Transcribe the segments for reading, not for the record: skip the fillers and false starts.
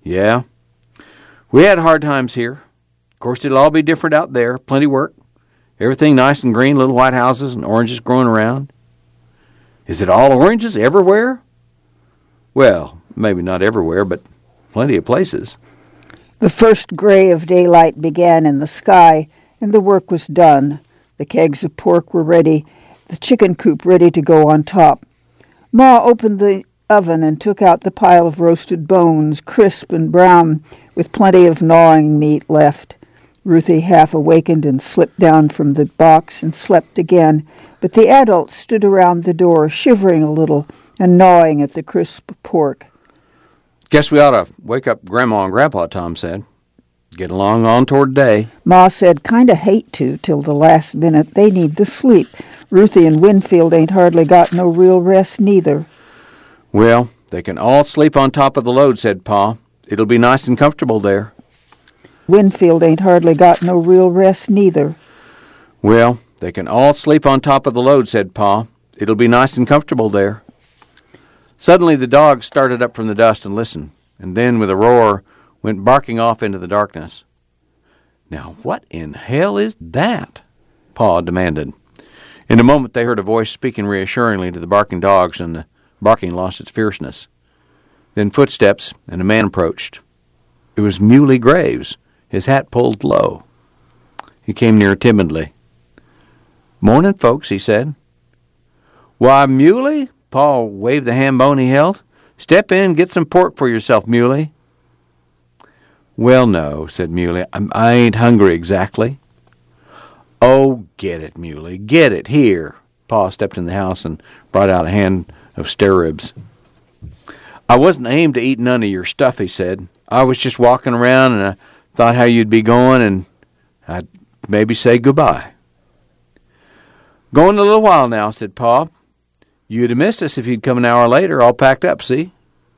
Yeah. We had hard times here. Of course, it'll all be different out there. Plenty of work. Everything nice and green, little white houses and oranges growing around. Is it all oranges everywhere? Well, maybe not everywhere, but plenty of places. The first gray of daylight began in the sky, and the work was done. The kegs of pork were ready, the chicken coop ready to go on top. Ma opened the oven and took out the pile of roasted bones, crisp and brown, with plenty of gnawing meat left. Ruthie half awakened and slipped down from the box and slept again, but the adults stood around the door, shivering a little and gnawing at the crisp pork. Guess we ought to wake up Grandma and Grandpa, Tom said. Get along on toward day. Ma said, "Kinda hate to till the last minute. They need the sleep. Ruthie and Winfield ain't hardly got no real rest neither." Well, they can all sleep on top of the load, said Pa. It'll be nice and comfortable there. Winfield ain't hardly got no real rest neither. Well, they can all sleep on top of the load, said Pa. It'll be nice and comfortable there. Suddenly the dogs started up from the dust and listened, and then with a roar went barking off into the darkness. Now what in hell is that? Pa demanded. In a moment they heard a voice speaking reassuringly to the barking dogs, and the barking lost its fierceness. Then footsteps, and a man approached. It was Muley Graves, his hat pulled low. He came near timidly. "Morning, folks," he said. "Why, Muley," Pa waved the ham bone he held. "Step in and get some pork for yourself, Muley." "Well, no," said Muley. I ain't hungry exactly." "Oh, get it, Muley, get it. Here." Pa stepped in the house and brought out a hand of stare ribs. "I wasn't aimed to eat none of your stuff," he said. "I was just walking around, and I thought how you'd be going, and I'd maybe say goodbye." "Going a little while now," said Pa. "You'd have missed us if you'd come an hour later, all packed up, see?"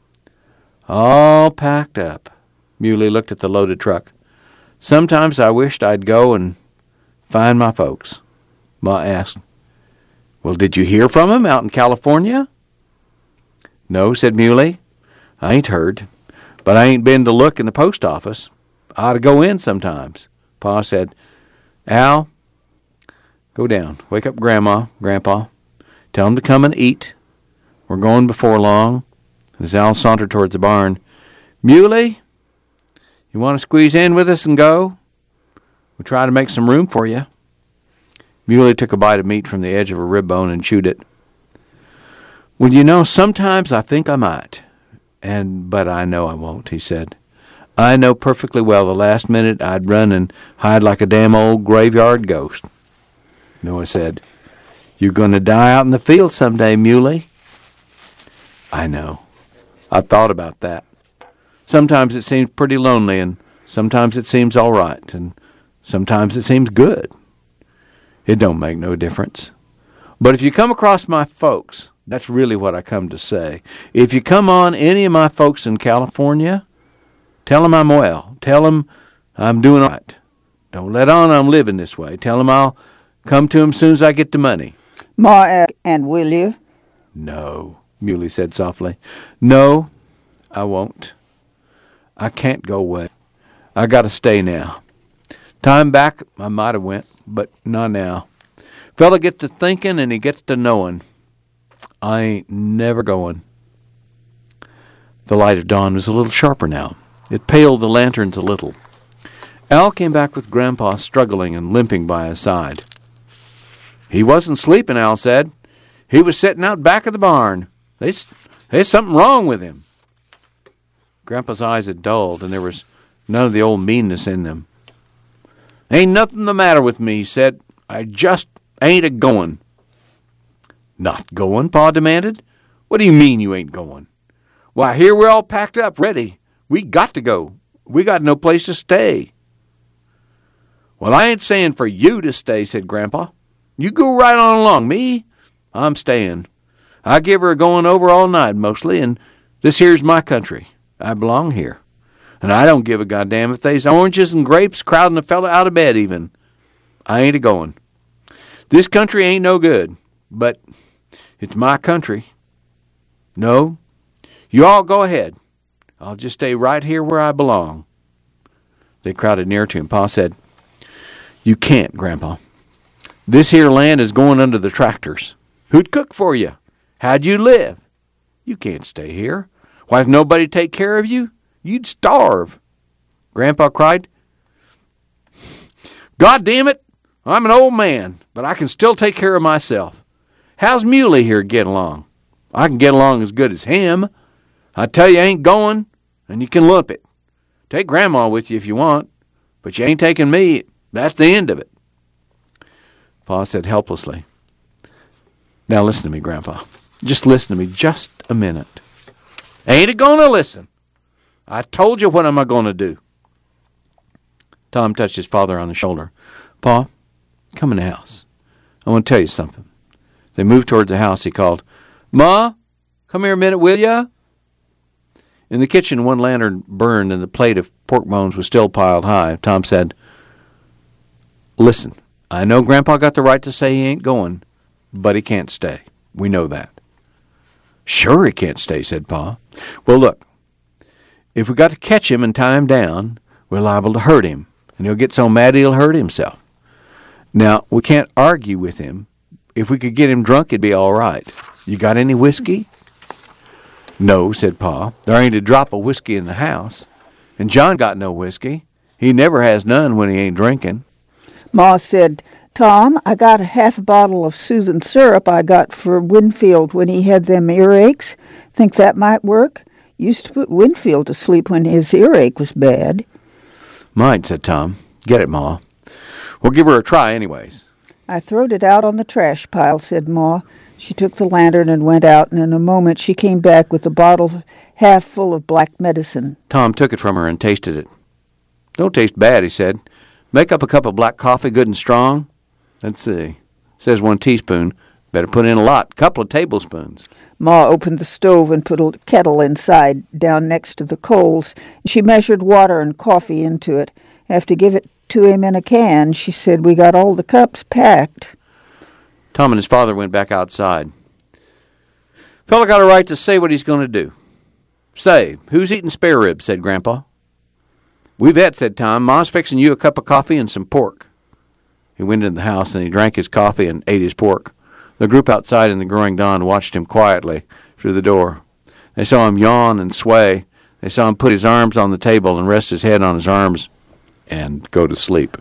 "All packed up." Muley looked at the loaded truck. "Sometimes I wished I'd go and find my folks." Ma asked, "Well, did you hear from 'em out in California?" "No," said Muley. "I ain't heard, but I ain't been to look in the post office. I ought to go in sometimes." Pa said, "Al, go down. Wake up Grandma, Grandpa. Tell 'em to come and eat. We're going before long." As Al sauntered towards the barn, "Muley, you want to squeeze in with us and go? We'll try to make some room for you." Muley took a bite of meat from the edge of a rib bone and chewed it. "Well, you know, sometimes I think I might, but I know I won't," he said. "I know perfectly well the last minute I'd run and hide like a damn old graveyard ghost." Noah said, "You're going to die out in the field someday, Muley." "I know. I've thought about that. Sometimes it seems pretty lonely, and sometimes it seems all right, and sometimes it seems good. It don't make no difference. But if you come across my folks, that's really what I come to say. If you come on any of my folks in California, tell 'em I'm well. Tell 'em I'm doing all right. Don't let on I'm living this way. Tell 'em I'll come to 'em soon as I get the money." "Ma, and will you?" "No," Muley said softly. "No, I won't. I can't go away. I got to stay now. Time back, I might have went, but not now. Fella gets to thinking and he gets to knowing. I ain't never going." The light of dawn was a little sharper now. It paled the lanterns a little. Al came back with Grandpa struggling and limping by his side. "He wasn't sleeping," Al said. "He was sitting out back of the barn. There's something wrong with him." Grandpa's eyes had dulled, and there was none of the old meanness in them. "Ain't nothing the matter with me," he said. "I just ain't a-going." "Not going?" Pa demanded. "What do you mean you ain't going?" "Why, here we're all packed up, ready. We got to go. We got no place to stay." "Well, I ain't saying for you to stay," said Grandpa. "You go right on along. Me, I'm staying. I give her a going over all night mostly, and this here's my country. I belong here. And I don't give a goddamn if they's oranges and grapes crowding a fella out of bed even. I ain't a-going. This country ain't no good, but it's my country. No, you all go ahead. I'll just stay right here where I belong." They crowded near to him. Pa said, "You can't, Grandpa. This here land is going under the tractors. Who'd cook for you? How'd you live? You can't stay here. Why, if nobody take care of you, you'd starve." Grandpa cried, "God damn it, I'm an old man, but I can still take care of myself. How's Muley here get along? I can get along as good as him. I tell you I ain't going, and you can lump it. Take Grandma with you if you want, but you ain't taking me. That's the end of it." Pa said helplessly, "Now listen to me, Grandpa. Just listen to me just a minute." "Ain't it going to listen? I told you what am I going to do." Tom touched his father on the shoulder. "Pa, come in the house. I want to tell you something." They moved toward the house. He called, "Ma, come here a minute, will ya?" In the kitchen, one lantern burned and the plate of pork bones was still piled high. Tom said, "Listen, I know Grandpa got the right to say he ain't going, but he can't stay. We know that." "Sure he can't stay," said Pa. "Well, look, if we got to catch him and tie him down, we're liable to hurt him, and he'll get so mad he'll hurt himself. Now, we can't argue with him. If we could get him drunk, it'd be all right. You got any whiskey?" "No," said Pa. "There ain't a drop of whiskey in the house. And John got no whiskey. He never has none when he ain't drinking." Ma said, "Tom, I got a half a bottle of soothing syrup I got for Winfield when he had them earaches. Think that might work? Used to put Winfield to sleep when his earache was bad." "Might," said Tom. "Get it, Ma. We'll give her a try anyways." "I throwed it out on the trash pile," said Ma. She took the lantern and went out, and in a moment she came back with a bottle half full of black medicine. Tom took it from her and tasted it. "Don't taste bad," he said. "Make up a cup of black coffee, good and strong. Let's see. It says 1 teaspoon. Better put in a lot. Couple of tablespoons." Ma opened the stove and put a kettle inside, down next to the coals. She measured water and coffee into it. "Have to give it to him in a can," she said. "We got all the cups packed." Tom and his father went back outside. "Fella got a right to say what he's going to do." "Say, who's eating spare ribs?" said Grandpa. "We bet," said Tom. "Ma's fixing you a cup of coffee and some pork." He went into the house and he drank his coffee and ate his pork. The group outside in the growing dawn watched him quietly through the door. They saw him yawn and sway. They saw him put his arms on the table and rest his head on his arms and go to sleep.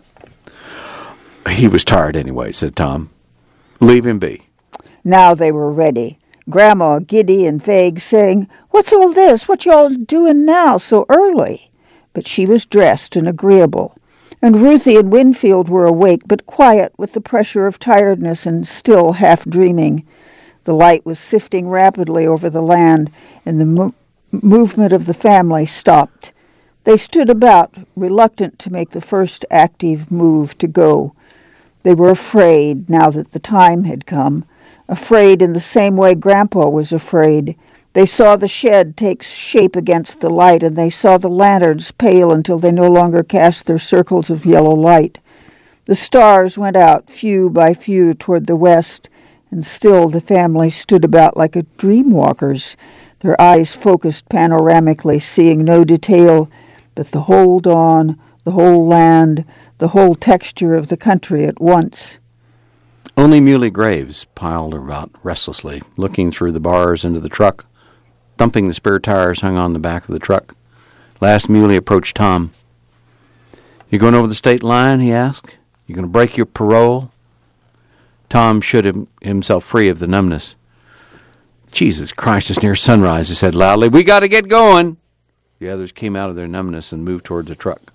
"He was tired anyway," said Tom. "Leave him be." Now they were ready. Grandma, giddy and vague, saying, "What's all this? What y'all doing now so early?" But she was dressed and agreeable. And Ruthie and Winfield were awake, but quiet with the pressure of tiredness and still half dreaming. The light was sifting rapidly over the land, and the movement of the family stopped. They stood about, reluctant to make the first active move to go. They were afraid now that the time had come, afraid in the same way Grandpa was afraid. They saw the shed take shape against the light, and they saw the lanterns pale until they no longer cast their circles of yellow light. The stars went out, few by few, toward the west, and still the family stood about like dream-walkers, their eyes focused panoramically, seeing no detail, but the whole dawn, the whole land, the whole texture of the country at once. Only Muley Graves piled about restlessly, looking through the bars into the truck, thumping the spare tires hung on the back of the truck. Last Muley approached Tom. "You going over the state line?" he asked. "You going to break your parole?" Tom shook himself free of the numbness. "Jesus Christ, it's near sunrise," he said loudly. "We got to get going." The others came out of their numbness and moved toward the truck.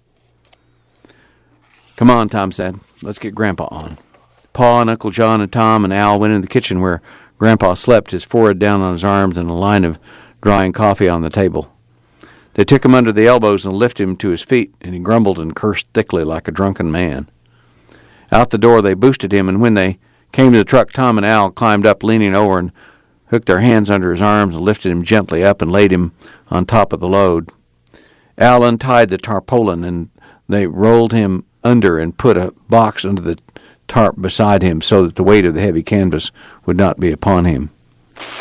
"Come on," Tom said. "Let's get Grandpa on." Pa and Uncle John and Tom and Al went into the kitchen where Grandpa slept, his forehead down on his arms and a line of drying coffee on the table. They took him under the elbows and lifted him to his feet, and he grumbled and cursed thickly like a drunken man. Out the door they boosted him, and when they came to the truck, Tom and Al climbed up, leaning over, and hooked their hands under his arms and lifted him gently up and laid him on top of the load. Al untied the tarpaulin, and they rolled him under and put a box under the tarp beside him so that the weight of the heavy canvas would not be upon him.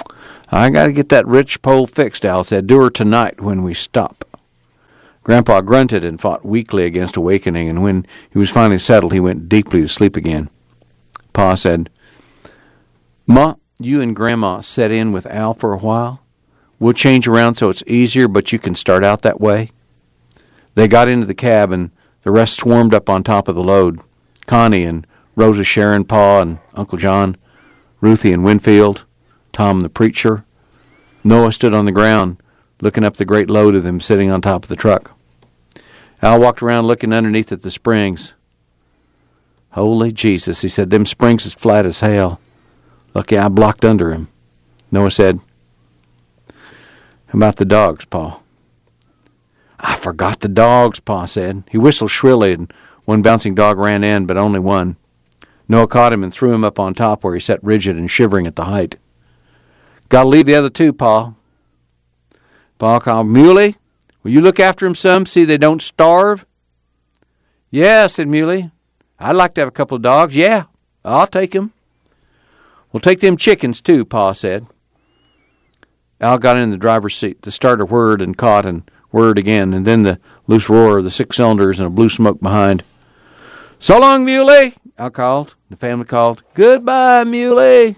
I got to get that ridge pole fixed, Al said. Do her tonight when we stop. Grandpa grunted and fought weakly against awakening, and when he was finally settled, he went deeply to sleep again. Pa said, Ma, you and Grandma set in with Al for a while. We'll change around so it's easier, but you can start out that way. They got into the cab, and the rest swarmed up on top of the load. Connie and Rosa Sharon, Pa and Uncle John, Ruthie and Winfield, Tom the preacher. Noah stood on the ground, looking up the great load of them sitting on top of the truck. Al walked around looking underneath at the springs. Holy Jesus, he said, them springs is flat as hell. Lucky I blocked under him. Noah said, how about the dogs, Pa? I forgot the dogs, Pa said. He whistled shrilly, and one bouncing dog ran in, but only one. Noah caught him and threw him up on top where he sat rigid and shivering at the height. Gotta leave the other two, Pa. Pa called, Muley, will you look after them some, see they don't starve? Yeah, said Muley. I'd like to have a couple of dogs. Yeah, I'll take them. We'll take them chickens, too, Pa said. Al got in the driver's seat. The starter whirred and caught and whirred again, and then the loose roar of the 6 cylinders and a blue smoke behind. So long, Muley, Al called. The family called, Goodbye, Muley.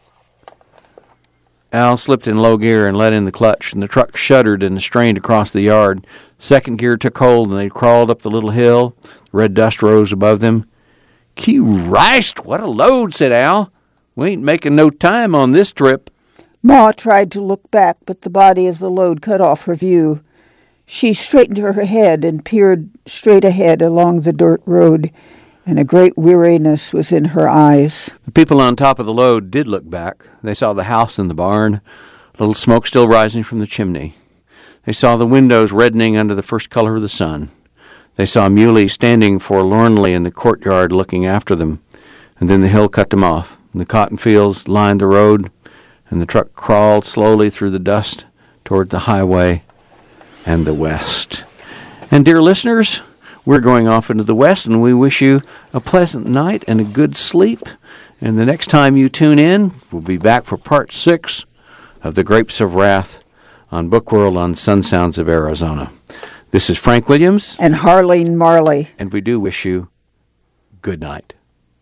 Al slipped in low gear and let in the clutch, and the truck shuddered and strained across the yard. Second gear took hold, and they crawled up the little hill. The red dust rose above them. Christ, what a load, said Al. We ain't making no time on this trip. Ma tried to look back, but the body of the load cut off her view. She straightened her head and peered straight ahead along the dirt road, and a great weariness was in her eyes. The people on top of the load did look back. They saw the house and the barn, a little smoke still rising from the chimney. They saw the windows reddening under the first color of the sun. They saw Muley standing forlornly in the courtyard looking after them, and then the hill cut them off. And the cotton fields lined the road, and the truck crawled slowly through the dust toward the highway and the west. And dear listeners, we're going off into the west, and we wish you a pleasant night and a good sleep. And the next time you tune in, we'll be back for part 6 of The Grapes of Wrath on Book World on Sun Sounds of Arizona. This is Frank Williams. And Harleen Marley. And we do wish you good night.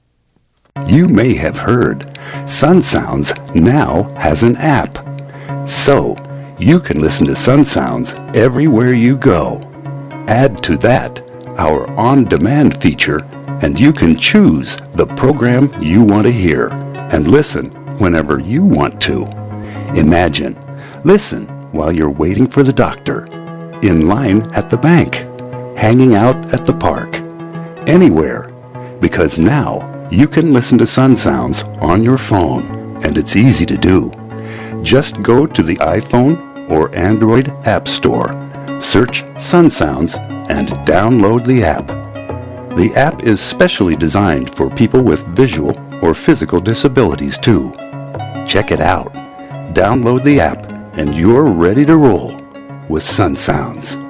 You may have heard Sun Sounds now has an app. So you can listen to Sun Sounds everywhere you go. Add to that our on-demand feature, and you can choose the program you want to hear and listen whenever you want to. Imagine, listen while you're waiting for the doctor, in line at the bank, hanging out at the park, anywhere, because now you can listen to Sun Sounds on your phone, and it's easy to do. Just go to the iPhone or Android App Store, search Sun Sounds, and download the app. The app is specially designed for people with visual or physical disabilities too. Check it out. Download the app, and you're ready to roll with Sun Sounds.